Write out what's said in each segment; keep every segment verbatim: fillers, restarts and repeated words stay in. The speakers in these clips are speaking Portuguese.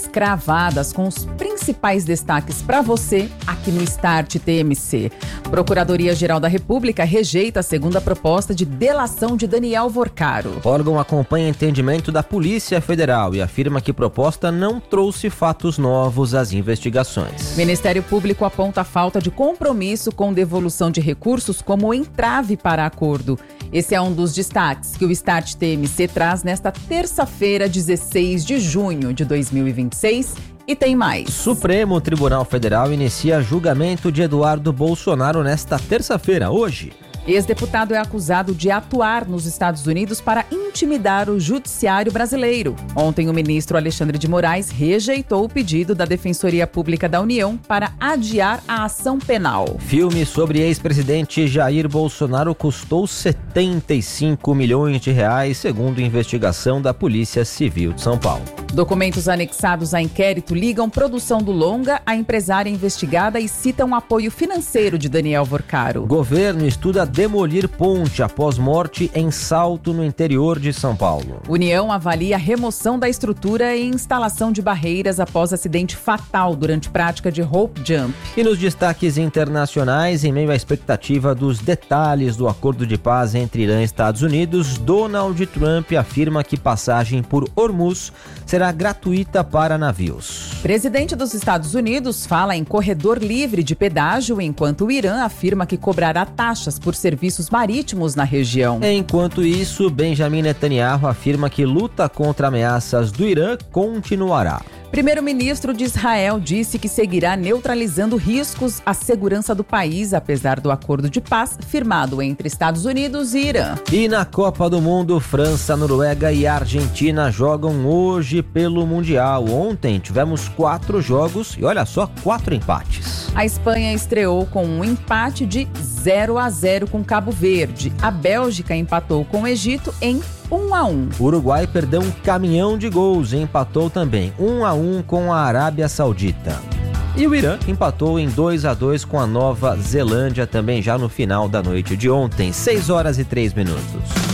cravadas com os principais destaques para você aqui no Start T M C. Procuradoria-Geral da República rejeita a segunda proposta de delação de Daniel Vorcaro. O órgão acompanha entendimento da Polícia Federal e afirma que proposta não trouxe fatos novos às investigações. Ministério Público aponta a falta de compromisso com devolução de recursos como entrave para acordo. Esse é um dos destaques que o Start T M C traz nesta terça-feira, dezesseis de junho de dois mil e vinte e seis. E tem mais. Supremo Tribunal Federal inicia julgamento de Eduardo Bolsonaro nesta terça-feira, hoje. Ex-deputado é acusado de atuar nos Estados Unidos para intimidar o judiciário brasileiro. Ontem, o ministro Alexandre de Moraes rejeitou o pedido da Defensoria Pública da União para adiar a ação penal. Filme sobre ex-presidente Jair Bolsonaro custou setenta e cinco milhões de reais, segundo investigação da Polícia Civil de São Paulo. Documentos anexados a inquérito ligam produção do longa à empresária investigada e citam apoio financeiro de Daniel Vorcaro. Governo estuda demolir ponte após morte em Salto, no interior de São Paulo. União avalia a remoção da estrutura e instalação de barreiras após acidente fatal durante prática de rope jump. E nos destaques internacionais, em meio à expectativa dos detalhes do acordo de paz entre Irã e Estados Unidos, Donald Trump afirma que passagem por Hormuz será gratuita para navios. Presidente dos Estados Unidos fala em corredor livre de pedágio, enquanto o Irã afirma que cobrará taxas por serviços marítimos na região. Enquanto isso, Benjamin Netanyahu afirma que luta contra ameaças do Irã continuará. Primeiro-ministro de Israel disse que seguirá neutralizando riscos à segurança do país, apesar do acordo de paz firmado entre Estados Unidos e Irã. E na Copa do Mundo, França, Noruega e Argentina jogam hoje pelo Mundial. Ontem tivemos quatro jogos e olha só, quatro empates. A Espanha estreou com um empate de zero a zero com Cabo Verde. A Bélgica empatou com o Egito em um a um. O Uruguai perdeu um caminhão de gols e empatou também um a um com a Arábia Saudita. E o Irã empatou em dois a dois com a Nova Zelândia também já no final da noite de ontem, seis horas e três minutos.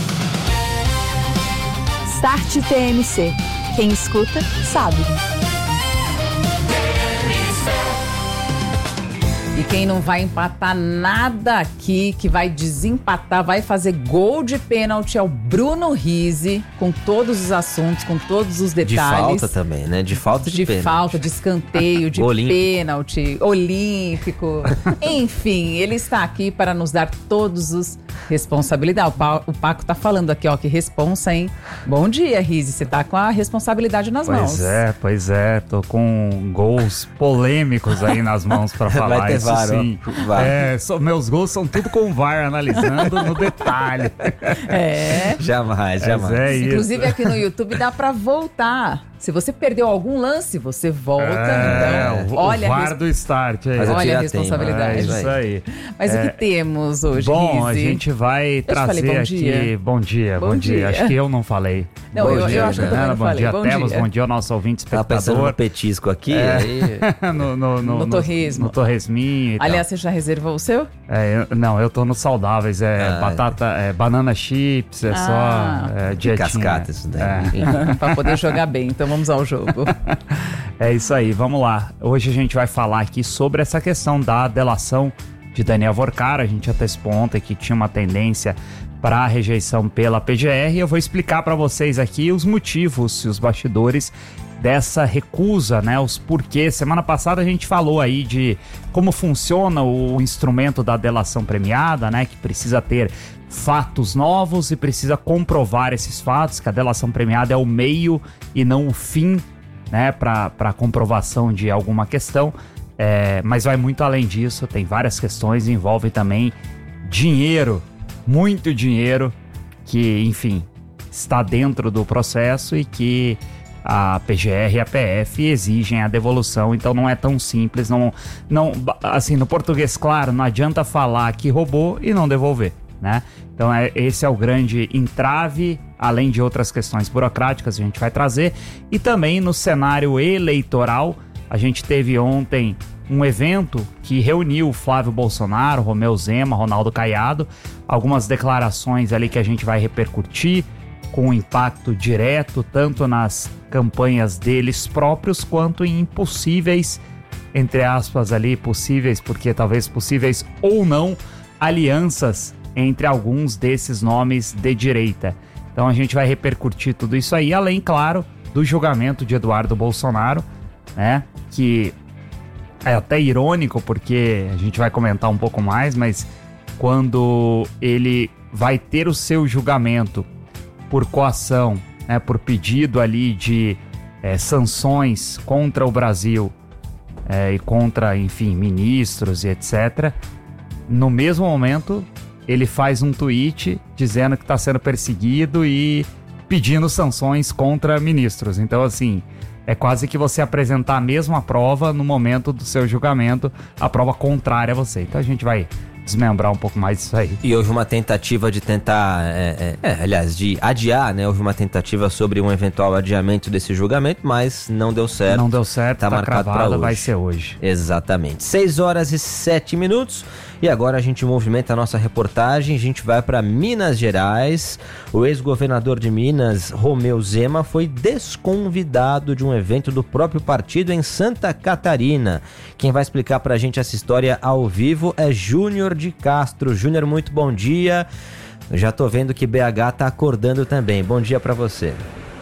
Start T M C. Quem escuta, sabe. E quem não vai empatar nada aqui, que vai desempatar, vai fazer gol de pênalti é o Bruno Rizzi, com todos os assuntos, com todos os detalhes. De falta também, né? De falta de, de pênalti. De falta, de escanteio, de pênalti, olímpico. Enfim, ele está aqui para nos dar todos os responsabilidades. O Paco tá falando aqui, ó, que responsa, hein? Bom dia, Rizzi, você tá com a responsabilidade nas pois mãos. Pois é, pois é, tô com gols polêmicos aí nas mãos para falar. Vai ter isso V A R, sim. É, so, meus gols são tudo com o V A R, analisando no detalhe. É. Jamais, jamais. É isso. Inclusive aqui no YouTube dá para voltar. Se você perdeu algum lance, você volta. É, então, o, olha o a V A R res... do Start. Aí. Olha a responsabilidade. É isso aí. Mas é, o que temos hoje, Bom, Rizzi? a gente vai eu trazer falei, bom aqui... Dia. Bom dia, bom, bom dia. dia. Acho que eu não falei. Não, bom eu, dia, eu acho que eu também não bom falei. Dia, bom Temos, dia. bom dia ao nosso ouvinte espectador. Tá pensando no petisco aqui? É. Aí... no, no, no, no torresmo. No, no torresminho e Aliás, tal. você já reservou o seu? É, eu, não, eu tô nos saudáveis. É ah, batata, é banana chips, é ah, só é, dietinha. Cascata isso daí. É. Pra poder jogar bem. Então vamos ao jogo. É isso aí, vamos lá. Hoje a gente vai falar aqui sobre essa questão da delação de Daniel Vorcaro. A gente antecipou ontem que tinha uma tendência para a rejeição pela P G R. Eu vou explicar para vocês aqui os motivos e os bastidores dessa recusa, né? Os porquês. Semana passada a gente falou aí de como funciona o instrumento da delação premiada, né? Que precisa ter fatos novos e precisa comprovar esses fatos, que a delação premiada é o meio e não o fim, né? Para a comprovação de alguma questão. É, mas vai muito além disso, tem várias questões, envolve também dinheiro, muito dinheiro, que, enfim, está dentro do processo e que a P G R e a P F exigem a devolução, então não é tão simples, não, não, assim, no português claro, não adianta falar que roubou e não devolver, né? Então é, esse é o grande entrave, além de outras questões burocráticas a gente vai trazer, e também no cenário eleitoral. A gente teve ontem um evento que reuniu Flávio Bolsonaro, Romeu Zema, Ronaldo Caiado, algumas declarações ali que a gente vai repercutir, com impacto direto tanto nas campanhas deles próprios quanto em possíveis, entre aspas ali, possíveis, porque talvez possíveis ou não, alianças entre alguns desses nomes de direita. Então a gente vai repercutir tudo isso aí, além, claro, do julgamento de Eduardo Bolsonaro, né, que é até irônico porque a gente vai comentar um pouco mais, mas quando ele vai ter o seu julgamento por coação, né, por pedido ali de é, sanções contra o Brasil é, e contra, enfim, ministros e etcétera, no mesmo momento ele faz um tweet dizendo que está sendo perseguido e pedindo sanções contra ministros. Então, assim, é quase que você apresentar a mesma prova no momento do seu julgamento, a prova contrária a você. Então a gente vai desmembrar um pouco mais disso aí. E houve uma tentativa de tentar, é, é, é, aliás, de adiar, né? Houve uma tentativa sobre um eventual adiamento desse julgamento, mas não deu certo. Não deu certo, tá, tá marcado para hoje. Vai ser hoje. Exatamente. seis horas e sete minutos. E agora a gente movimenta a nossa reportagem, a gente vai para Minas Gerais. O ex-governador de Minas, Romeu Zema, foi desconvidado de um evento do próprio partido em Santa Catarina. Quem vai explicar para a gente essa história ao vivo é Júnior de Castro. Júnior, muito bom dia. Já tô vendo que B H tá acordando também. Bom dia para você.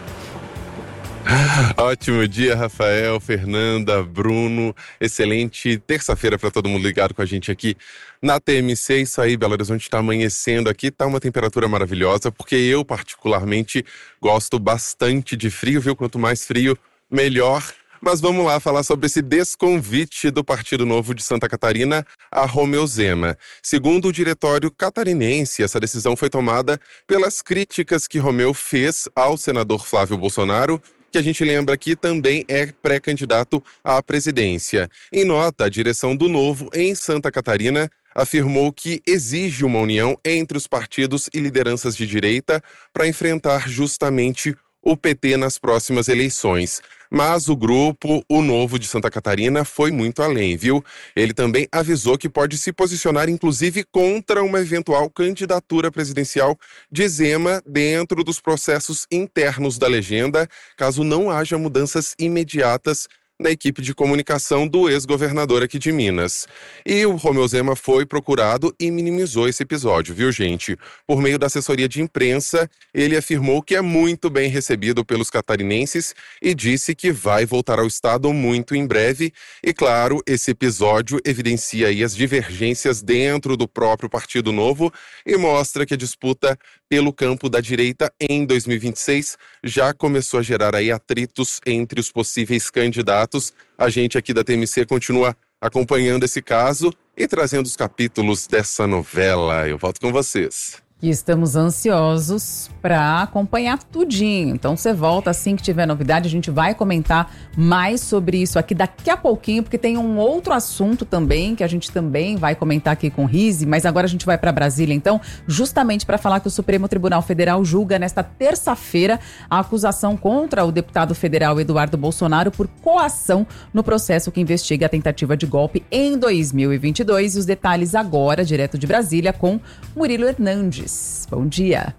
Ótimo dia, Rafael, Fernanda, Bruno. Excelente terça-feira para todo mundo ligado com a gente aqui na T M C. Isso aí, Belo Horizonte está amanhecendo aqui, tá uma temperatura maravilhosa, porque eu particularmente gosto bastante de frio, viu? Quanto mais frio, melhor. Mas vamos lá falar sobre esse desconvite do Partido Novo de Santa Catarina a Romeu Zema. Segundo o diretório catarinense, essa decisão foi tomada pelas críticas que Romeu fez ao senador Flávio Bolsonaro, que a gente lembra que também é pré-candidato à presidência. Em nota, a direção do Novo em Santa Catarina afirmou que exige uma união entre os partidos e lideranças de direita para enfrentar justamente o P T nas próximas eleições. Mas o grupo, o Novo de Santa Catarina, foi muito além, viu? Ele também avisou que pode se posicionar, inclusive, contra uma eventual candidatura presidencial de Zema dentro dos processos internos da legenda, caso não haja mudanças imediatas na equipe de comunicação do ex-governador aqui de Minas. E o Romeu Zema foi procurado e minimizou esse episódio, viu, gente? Por meio da assessoria de imprensa, ele afirmou que é muito bem recebido pelos catarinenses e disse que vai voltar ao estado muito em breve. E, claro, esse episódio evidencia aí as divergências dentro do próprio Partido Novo e mostra que a disputa pelo campo da direita em dois mil e vinte e seis já começou a gerar aí atritos entre os possíveis candidatos. A gente aqui da T M C continua acompanhando esse caso e trazendo os capítulos dessa novela. Eu volto com vocês. E estamos ansiosos para acompanhar tudinho. Então você volta assim que tiver novidade, a gente vai comentar mais sobre isso aqui daqui a pouquinho, porque tem um outro assunto também que a gente também vai comentar aqui com o Rizzi, mas agora a gente vai para Brasília então, justamente para falar que o Supremo Tribunal Federal julga nesta terça-feira a acusação contra o deputado federal Eduardo Bolsonaro por coação no processo que investiga a tentativa de golpe em dois mil e vinte e dois. E os detalhes agora, direto de Brasília, com Murilo Hernandes. Bom dia.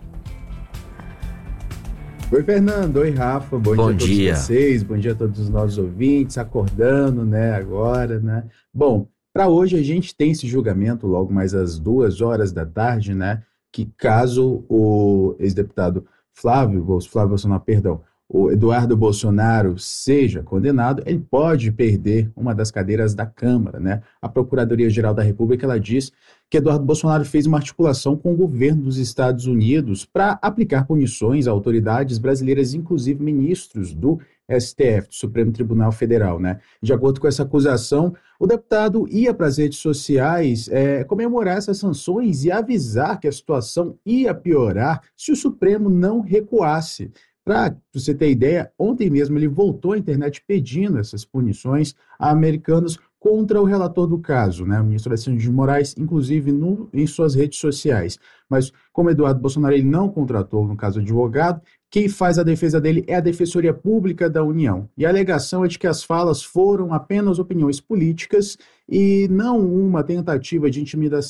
Oi, Fernando. Oi, Rafa. Bom, Bom dia a todos dia. vocês. Bom dia a todos os nossos ouvintes, acordando, né, agora, né? Bom, para hoje a gente tem esse julgamento logo mais às duas horas da tarde, né? Que caso o ex-deputado Flávio, Flávio Bolsonaro, perdão, o Eduardo Bolsonaro seja condenado, ele pode perder uma das cadeiras da Câmara, né? A Procuradoria-Geral da República, ela diz que Eduardo Bolsonaro fez uma articulação com o governo dos Estados Unidos para aplicar punições a autoridades brasileiras, inclusive ministros do S T F, do Supremo Tribunal Federal, né? De acordo com essa acusação, o deputado ia para as redes sociais é, comemorar essas sanções e avisar que a situação ia piorar se o Supremo não recuasse. Para você ter ideia, ontem mesmo ele voltou à internet pedindo essas punições a americanos contra o relator do caso, né, o ministro Alexandre de Moraes, inclusive no, em suas redes sociais. Mas como Eduardo Bolsonaro ele não contratou, no caso, advogado, quem faz a defesa dele é a Defensoria Pública da União. E a alegação é de que as falas foram apenas opiniões políticas e não uma tentativa de intimidação.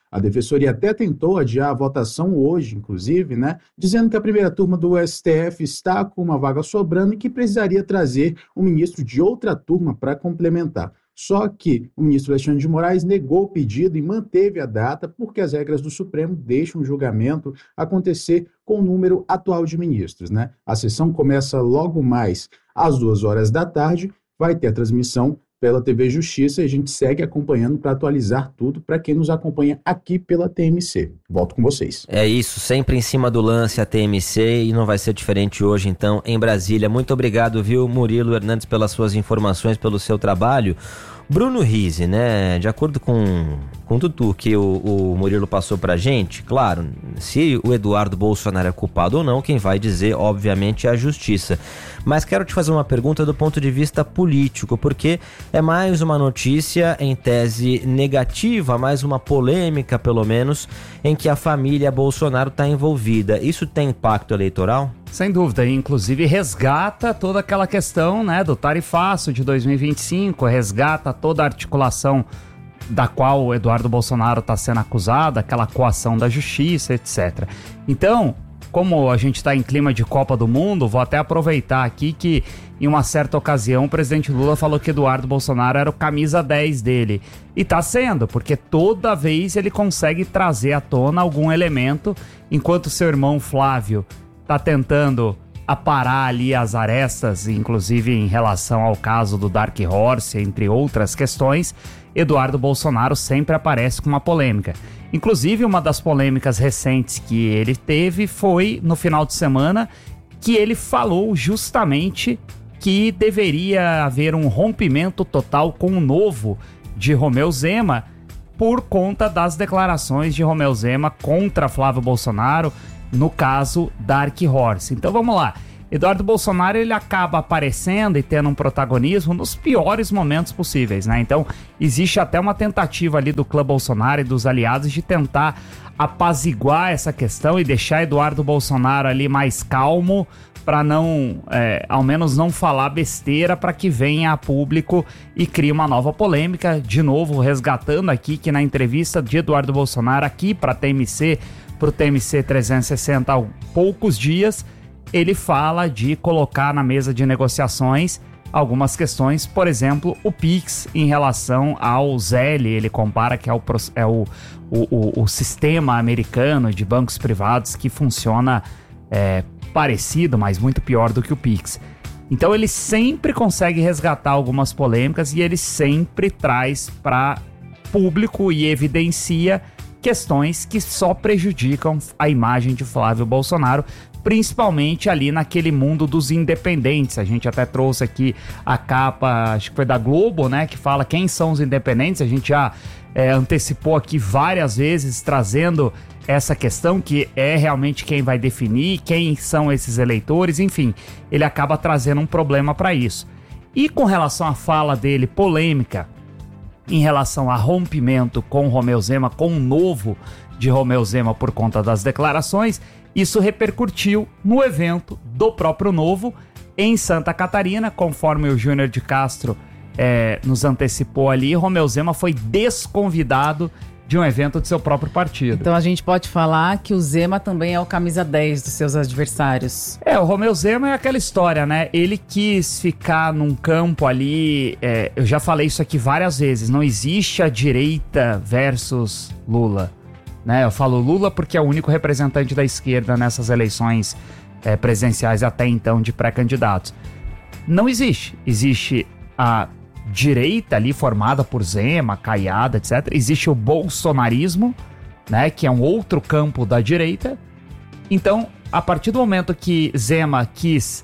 A Defensoria até tentou adiar a votação hoje, inclusive, né, dizendo que a primeira turma do S T F está com uma vaga sobrando e que precisaria trazer um ministro de outra turma para complementar. Só que o ministro Alexandre de Moraes negou o pedido e manteve a data porque as regras do Supremo deixam o julgamento acontecer com o número atual de ministros, né? A sessão começa logo mais às duas horas da tarde, vai ter a transmissão pela T V Justiça e a gente segue acompanhando para atualizar tudo para quem nos acompanha aqui pela T M C. Volto com vocês. É isso, sempre em cima do lance a T M C e não vai ser diferente hoje então em Brasília. Muito obrigado, viu, Murilo Hernandes, pelas suas informações, pelo seu trabalho. Bruno Rizzi, né, de acordo com, com tudo que o, o Murilo passou pra gente, claro, se o Eduardo Bolsonaro é culpado ou não, quem vai dizer, obviamente, é a justiça. Mas quero te fazer uma pergunta do ponto de vista político, porque é mais uma notícia em tese negativa, mais uma polêmica, pelo menos, em que a família Bolsonaro está envolvida. Isso tem impacto eleitoral? Sem dúvida, inclusive resgata toda aquela questão, né, do tarifaço de dois mil e vinte e cinco, resgata toda a articulação da qual o Eduardo Bolsonaro está sendo acusado, aquela coação da justiça, etcétera. Então, como a gente está em clima de Copa do Mundo, vou até aproveitar aqui que em uma certa ocasião o presidente Lula falou que Eduardo Bolsonaro era o camisa dez dele. E tá sendo, porque toda vez ele consegue trazer à tona algum elemento, enquanto seu irmão Flávio tá tentando aparar ali as arestas, inclusive em relação ao caso do Dark Horse, entre outras questões, Eduardo Bolsonaro sempre aparece com uma polêmica. Inclusive, uma das polêmicas recentes que ele teve foi no final de semana, que ele falou justamente que deveria haver um rompimento total com o novo de Romeu Zema, por conta das declarações de Romeu Zema contra Flávio Bolsonaro, no caso Dark Horse. Então vamos lá, Eduardo Bolsonaro ele acaba aparecendo e tendo um protagonismo nos piores momentos possíveis, né? Então existe até uma tentativa ali do clã Bolsonaro e dos aliados de tentar apaziguar essa questão e deixar Eduardo Bolsonaro ali mais calmo para não, é, ao menos não falar besteira, para que venha a público e crie uma nova polêmica. De novo, resgatando aqui que na entrevista de Eduardo Bolsonaro aqui para T M C, para o T M C trezentos e sessenta há poucos dias, ele fala de colocar na mesa de negociações algumas questões, por exemplo, o Pix em relação ao Zelle, ele compara que é o, é o, o, o sistema americano de bancos privados que funciona é, parecido, mas muito pior do que o Pix. Então ele sempre consegue resgatar algumas polêmicas e ele sempre traz para público e evidencia questões que só prejudicam a imagem de Flávio Bolsonaro, principalmente ali naquele mundo dos independentes. A gente até trouxe aqui a capa, acho que foi da Globo, né, que fala quem são os independentes. A gente já é, antecipou aqui várias vezes, trazendo essa questão que é realmente quem vai definir, quem são esses eleitores, enfim, ele acaba trazendo um problema para isso. E com relação à fala dele, polêmica, em relação a rompimento com Romeu Zema, com o novo de Romeu Zema por conta das declarações, isso repercutiu no evento do próprio Novo em Santa Catarina, conforme o Júnior de Castro é, nos antecipou ali. Romeu Zema foi desconvidado de um evento de seu próprio partido. Então a gente pode falar que o Zema também é o camisa dez dos seus adversários. É, o Romeu Zema é aquela história, né? Ele quis ficar num campo ali, é, eu já falei isso aqui várias vezes, não existe a direita versus Lula, né? Eu falo Lula porque é o único representante da esquerda nessas eleições é, presidenciais até então de pré-candidatos. Não existe. Existe a direita ali formada por Zema, Caiado, etcétera. Existe o bolsonarismo, né, que é um outro campo da direita. Então, a partir do momento que Zema quis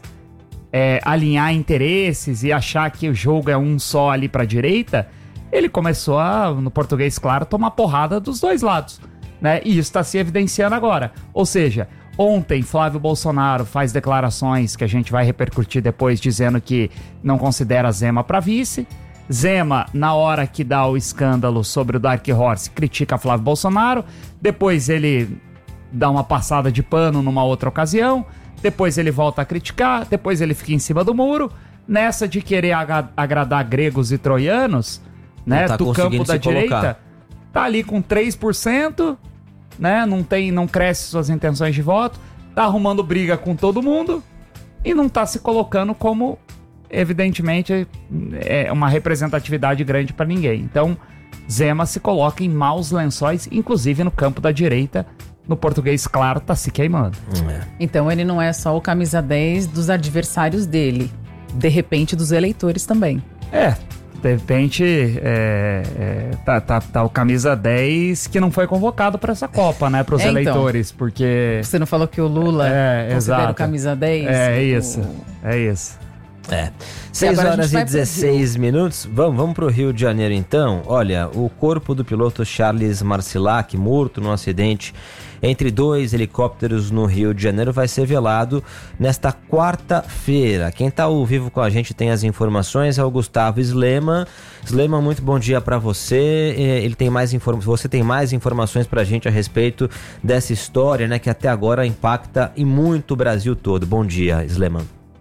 é, alinhar interesses e achar que o jogo é um só ali para a direita, ele começou a, no português claro, tomar porrada dos dois lados, né? E isso está se evidenciando agora. Ou seja, ontem Flávio Bolsonaro faz declarações que a gente vai repercutir depois, dizendo que não considera Zema para vice. Zema, na hora que dá o escândalo sobre o Dark Horse, critica Flávio Bolsonaro. Depois ele dá uma passada de pano numa outra ocasião. Depois ele volta a criticar. Depois ele fica em cima do muro. Nessa de querer agra- agradar gregos e troianos, né, tá do campo da direita, colocar. tá ali com três por cento, né? Não tem, não cresce suas intenções de voto, tá arrumando briga com todo mundo e não tá se colocando como, evidentemente, é uma representatividade grande para ninguém. Então, Zema se coloca em maus lençóis, inclusive no campo da direita. No português, claro, tá se queimando. É. Então ele não é só o camisa dez dos adversários dele, de repente dos eleitores também. É, de repente é, é, tá, tá, tá o camisa dez que não foi convocado para essa Copa, né, pros é, eleitores, então, porque... Você não falou que o Lula é, considera o camisa dez? É, é isso, o... é isso. É, seis horas e dezesseis minutos, vamos, vamos pro Rio de Janeiro então. Olha, o corpo do piloto Charles Marcilac, morto num acidente entre dois helicópteros no Rio de Janeiro, vai ser velado nesta quarta-feira. Quem está ao vivo com a gente tem as informações, é o Gustavo Sleman. Sleman, muito bom dia para você. Ele tem mais inform... Você tem mais informações para a gente a respeito dessa história, né, que até agora impacta em muito o Brasil todo. Bom dia, Sleman.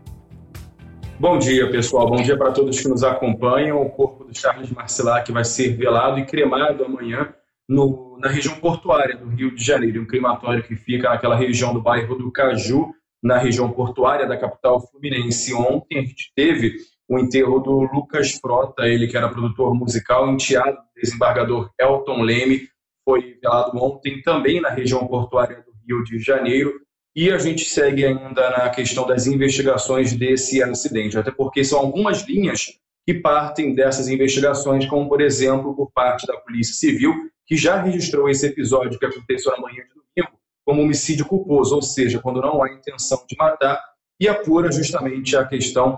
Bom dia, pessoal. Bom dia para todos que nos acompanham. O corpo do Charles Marcilac vai ser velado e cremado amanhã no, na região portuária do Rio de Janeiro, um crematório que fica naquela região do bairro do Caju, na região portuária da capital fluminense. Ontem a gente teve o enterro do Lucas Frota, ele que era produtor musical, enteado do desembargador Elton Leme, foi velado ontem também na região portuária do Rio de Janeiro. E a gente segue ainda na questão das investigações desse acidente, até porque são algumas linhas que partem dessas investigações, como, por exemplo, por parte da Polícia Civil, que já registrou esse episódio que aconteceu na manhã de domingo como homicídio culposo, ou seja, quando não há intenção de matar, e apura justamente a questão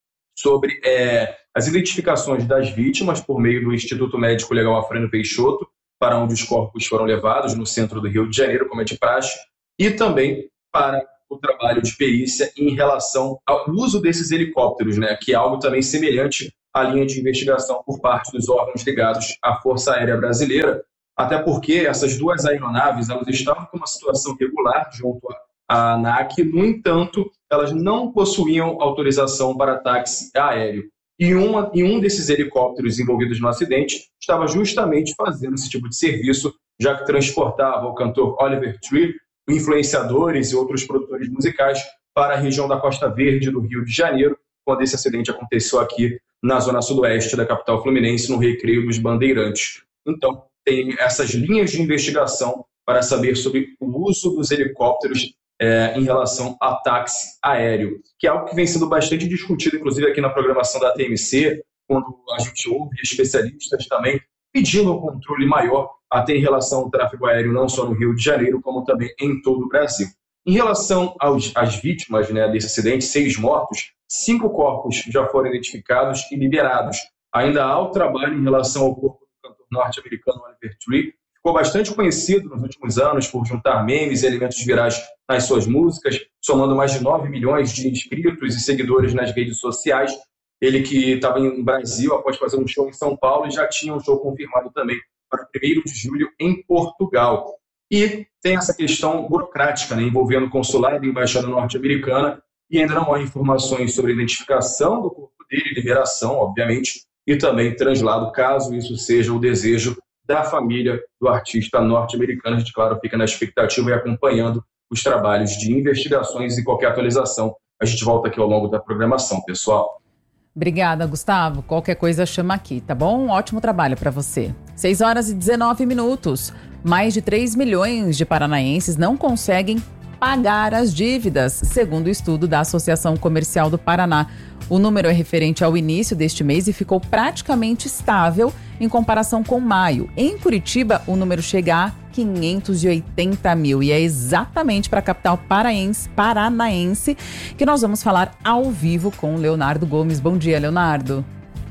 sobre é, as identificações das vítimas por meio do Instituto Médico Legal Afrino Peixoto, para onde os corpos foram levados no centro do Rio de Janeiro, como é de praxe, e também para o trabalho de perícia em relação ao uso desses helicópteros, né, que é algo também semelhante à linha de investigação por parte dos órgãos ligados à Força Aérea Brasileira, até porque essas duas aeronaves elas estavam com uma situação regular junto à ANAC, no entanto, elas não possuíam autorização para táxi aéreo. E, uma, e um desses helicópteros envolvidos no acidente estava justamente fazendo esse tipo de serviço, já que transportava o cantor Oliver Tree, influenciadores e outros produtores musicais para a região da Costa Verde do Rio de Janeiro, quando esse acidente aconteceu aqui na zona sudoeste da capital fluminense, no Recreio dos Bandeirantes. Então, tem essas linhas de investigação para saber sobre o uso dos helicópteros é, em relação a táxi aéreo, que é algo que vem sendo bastante discutido, inclusive aqui na programação da T M C, quando a gente ouve especialistas também pedindo um controle maior até em relação ao tráfego aéreo, não só no Rio de Janeiro, como também em todo o Brasil. Em relação aos, às vítimas, né, desse acidente, seis mortos, cinco corpos já foram identificados e liberados. Ainda há o trabalho em relação ao corpo do cantor norte-americano Oliver Tree, ficou bastante conhecido nos últimos anos por juntar memes e elementos virais nas suas músicas, somando mais de nove milhões de inscritos e seguidores nas redes sociais. Ele que estava em Brasil após fazer um show em São Paulo e já tinha um show confirmado também para primeiro de julho em Portugal. E tem essa questão burocrática, né, envolvendo o consulado e a embaixada norte-americana, e ainda não há informações sobre a identificação do corpo dele, liberação, obviamente, e também translado, caso isso seja o desejo da família do artista norte-americano. A gente, claro, fica na expectativa e acompanhando os trabalhos de investigações e qualquer atualização. A gente volta aqui ao longo da programação, pessoal. Obrigada, Gustavo. Qualquer coisa chama aqui, tá bom? Um ótimo trabalho para você. seis horas e dezenove minutos. Mais de três milhões de paranaenses não conseguem pagar as dívidas, segundo o estudo da Associação Comercial do Paraná. O número é referente ao início deste mês e ficou praticamente estável em comparação com maio. Em Curitiba, o número chega a quinhentos e oitenta mil e é exatamente para a capital paraense, paranaense que nós vamos falar ao vivo com Leonardo Gomes. Bom dia, Leonardo.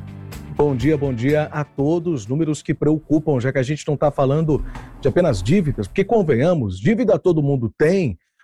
Bom dia, bom dia a todos. Números que preocupam, já que a gente não está falando de apenas dívidas, porque convenhamos, dívida todo mundo tem.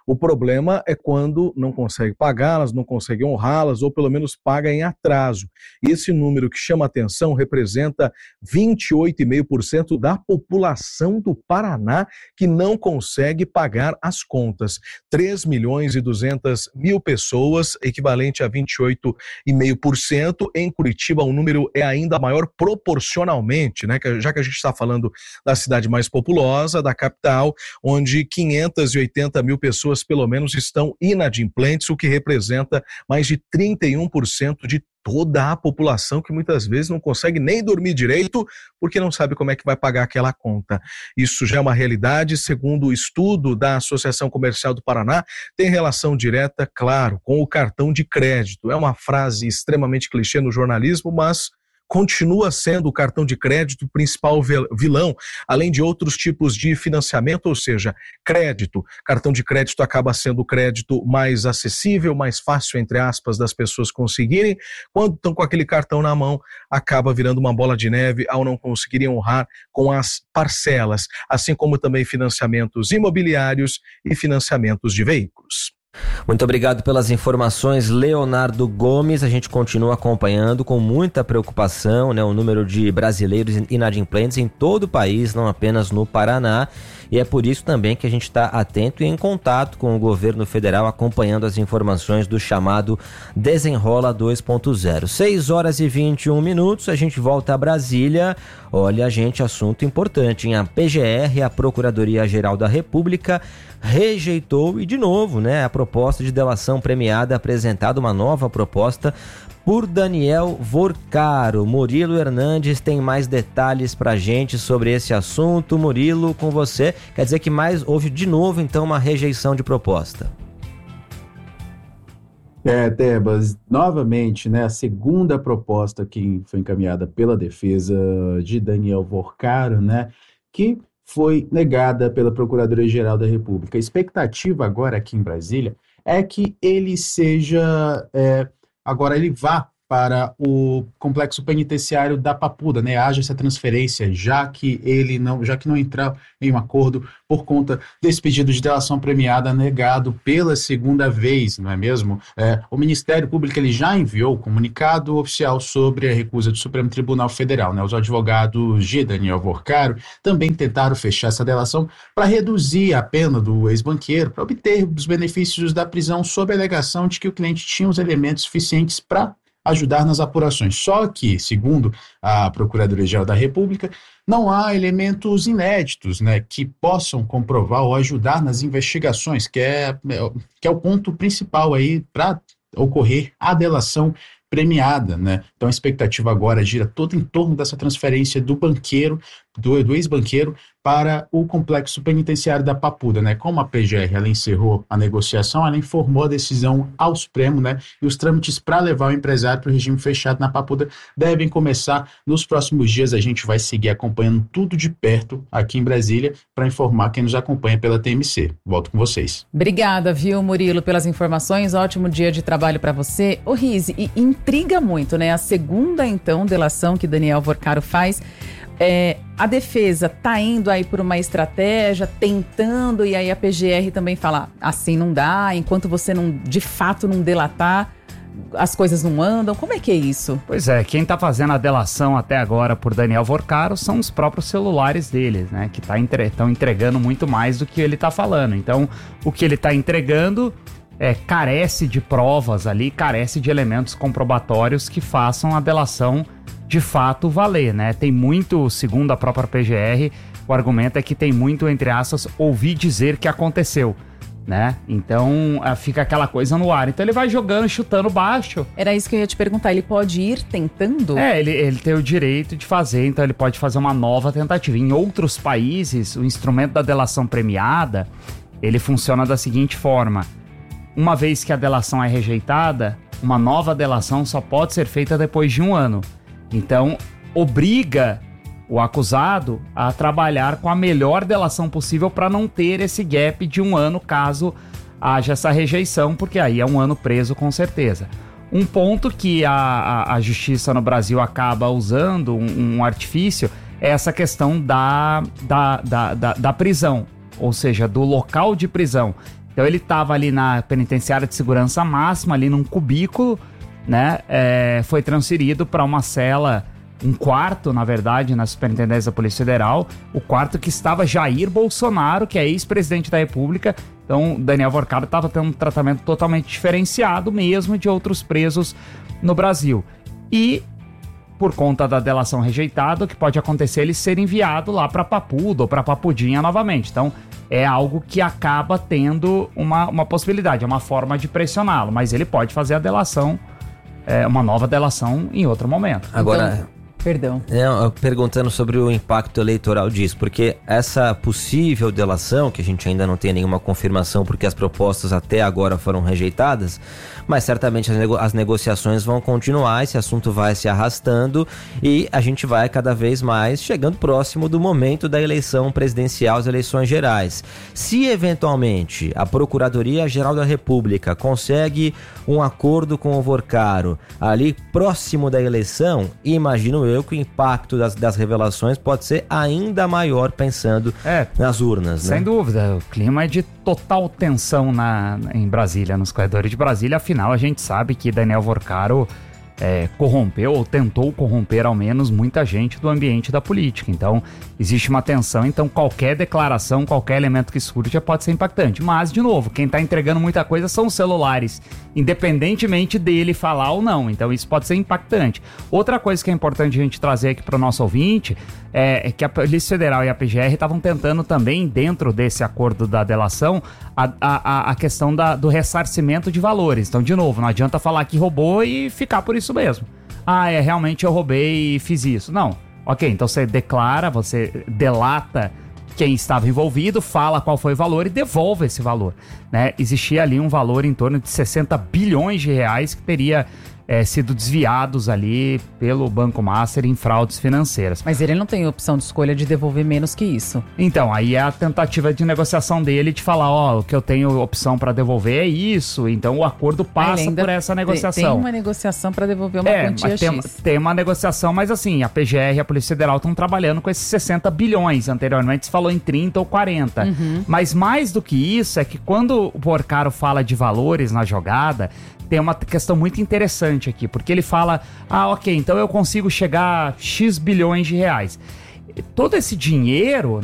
O problema é quando não consegue pagá-las, não consegue honrá-las ou pelo menos paga em atraso. E esse número que chama atenção representa vinte e oito vírgula cinco por cento da população do Paraná que não consegue pagar as contas. três milhões e duzentas mil pessoas, equivalente a vinte e oito vírgula cinco por cento. Em Curitiba, o número é ainda maior proporcionalmente, né? Já que a gente está falando da cidade mais populosa, da capital, onde quinhentas e oitenta mil pessoas, pelo menos, estão inadimplentes, o que representa mais de trinta e um por cento de toda a população que muitas vezes não consegue nem dormir direito porque não sabe como é que vai pagar aquela conta. Isso já é uma realidade, segundo o estudo da Associação Comercial do Paraná, tem relação direta, claro, com o cartão de crédito. É uma frase extremamente clichê no jornalismo, mas continua sendo o cartão de crédito o principal vilão, além de outros tipos de financiamento, ou seja, crédito. Cartão de crédito acaba sendo o crédito mais acessível, mais fácil, entre aspas, das pessoas conseguirem. Quando estão com aquele cartão na mão, acaba virando uma bola de neve ao não conseguirem honrar com as parcelas, assim como também financiamentos imobiliários e financiamentos de veículos. Muito obrigado pelas informações, Leonardo Gomes. A gente continua acompanhando com muita preocupação, né, o número de brasileiros inadimplentes em todo o país, não apenas no Paraná. E é por isso também que a gente está atento e em contato com o governo federal, acompanhando as informações do chamado Desenrola dois ponto zero. seis horas e vinte e um minutos, a gente volta a Brasília. Olha, gente, assunto importante, hein? A P G R, a Procuradoria-Geral da República, rejeitou e de novo, né, a proposta de delação premiada, apresentada uma nova proposta por Daniel Vorcaro. Murilo Hernandes tem mais detalhes pra gente sobre esse assunto. Murilo, com você. Quer dizer que mais houve de novo, então, uma rejeição de proposta. É, Tebas, novamente, né, a segunda proposta que foi encaminhada pela defesa de Daniel Vorcaro, né, que foi negada pela Procuradoria-Geral da República. A expectativa agora aqui em Brasília é que ele seja, é, agora ele vá para o complexo penitenciário da Papuda, né? Haja essa transferência, já que ele não, já que não entrou em um acordo por conta desse pedido de delação premiada negado pela segunda vez, não é mesmo? É, o Ministério Público ele já enviou comunicado oficial sobre a recusa do Supremo Tribunal Federal, né? Os advogados de Daniel Vorcaro também tentaram fechar essa delação para reduzir a pena do ex-banqueiro, para obter os benefícios da prisão sob a alegação de que o cliente tinha os elementos suficientes para ajudar nas apurações. Só que, segundo a Procuradoria-Geral da República, não há elementos inéditos, né, que possam comprovar ou ajudar nas investigações, que é, que é o ponto principal aí para ocorrer a delação premiada, né? Então a expectativa agora gira toda em torno dessa transferência do banqueiro, do, do ex-banqueiro, para o complexo penitenciário da Papuda, né? Como a P G R ela encerrou a negociação, ela informou a decisão ao Supremo, né? E os trâmites para levar o empresário para o regime fechado na Papuda devem começar nos próximos dias. A gente vai seguir acompanhando tudo de perto aqui em Brasília para informar quem nos acompanha pela T M C. Volto com vocês. Obrigada, viu, Murilo, pelas informações. Ótimo dia de trabalho para você. Ô, Rizzi, e intriga muito, né? A segunda, então, delação que Daniel Vorcaro faz. É, a defesa tá indo aí por uma estratégia, tentando, e aí a P G R também fala, assim não dá, enquanto você não, de fato não delatar, as coisas não andam. Como é que é isso? Pois é, quem tá fazendo a delação até agora por Daniel Vorcaro são os próprios celulares deles, né, que tá entre, tão entregando muito mais do que ele tá falando. Então, o que ele tá entregando é, carece de provas ali, carece de elementos comprobatórios que façam a delação de fato valer, né? Tem muito, segundo a própria P G R, o argumento é que tem muito, entre aspas, ouvir dizer que aconteceu, né? Então fica aquela coisa no ar. Então ele vai jogando, chutando baixo. Era isso que eu ia te perguntar, ele pode ir tentando? É, ele, ele tem o direito de fazer, então ele pode fazer uma nova tentativa. Em outros países, o instrumento da delação premiada, ele funciona da seguinte forma: uma vez que a delação é rejeitada, uma nova delação só pode ser feita depois de um ano. Então, obriga o acusado a trabalhar com a melhor delação possível para não ter esse gap de um ano caso haja essa rejeição, porque aí é um ano preso com certeza. Um ponto que a, a, a justiça no Brasil acaba usando, um, um artifício, é essa questão da, da, da, da, da prisão, ou seja, do local de prisão. Então ele estava ali na penitenciária de segurança máxima, ali num cubículo, né? É, foi transferido para uma cela, um quarto, na verdade, na Superintendência da Polícia Federal, o quarto que estava Jair Bolsonaro, que é ex-presidente da República. Então, Daniel Vorcaro estava tendo um tratamento totalmente diferenciado mesmo de outros presos no Brasil. E, por conta da delação rejeitada, o que pode acontecer é ele ser enviado lá para Papudo ou para Papudinha novamente. Então, é algo que acaba tendo uma, uma possibilidade, é uma forma de pressioná-lo, mas ele pode fazer a delação, é, uma nova delação em outro momento. Agora... Então, perdão. É, perguntando sobre o impacto eleitoral disso, porque essa possível delação, que a gente ainda não tem nenhuma confirmação, porque as propostas até agora foram rejeitadas, mas certamente as, nego- as negociações vão continuar, esse assunto vai se arrastando e a gente vai cada vez mais chegando próximo do momento da eleição presidencial, as eleições gerais. Se eventualmente a Procuradoria-Geral da República consegue um acordo com o Vorcaro ali próximo da eleição, imagino eu que o impacto das, das revelações pode ser ainda maior pensando É, nas urnas, né? sem dúvida, o clima é de total tensão na, em Brasília, nos corredores de Brasília. Afinal, a gente sabe que Daniel Vorcaro é, corrompeu ou tentou corromper ao menos muita gente do ambiente da política. Então, existe uma tensão. Então, qualquer declaração, qualquer elemento que surja pode ser impactante. Mas, de novo, quem está entregando muita coisa são os celulares, independentemente dele falar ou não. Então, isso pode ser impactante. Outra coisa que é importante a gente trazer aqui para o nosso ouvinte é, é que a Polícia Federal e a P G R estavam tentando também, dentro desse acordo da delação, a, a, a questão da, do ressarcimento de valores. Então, de novo, não adianta falar que roubou e ficar por isso mesmo. Ah, é, realmente eu roubei e fiz isso. Não. Ok, então você declara, você delata quem estava envolvido, fala qual foi o valor e devolve esse valor, né? Existia ali um valor em torno de sessenta bilhões de reais que teria é, sido desviados ali pelo Banco Master em fraudes financeiras. Mas ele não tem opção de escolha de devolver menos que isso. Então, aí é a tentativa de negociação dele de falar, ó, o que eu tenho opção para devolver é isso. Então, o acordo passa por essa negociação. Tem uma negociação para devolver uma é, quantia mas tem, X. tem uma negociação, mas assim, a P G R e a Polícia Federal estão trabalhando com esses sessenta bilhões. Anteriormente se falou em trinta ou quarenta. Uhum. Mas mais do que isso, é que quando o Vorcaro fala de valores na jogada, tem uma questão muito interessante aqui, porque ele fala, ah, ok, então eu consigo chegar a X bilhões de reais. Todo esse dinheiro,